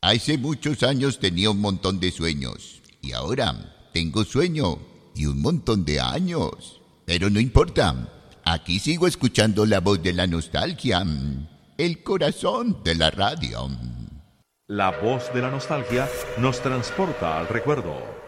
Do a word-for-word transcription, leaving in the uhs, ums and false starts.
Hace muchos años tenía un montón de sueños y ahora tengo sueño y un montón de años. Pero no importa, aquí sigo escuchando la voz de la nostalgia, el corazón de la radio. La voz de la nostalgia nos transporta al recuerdo.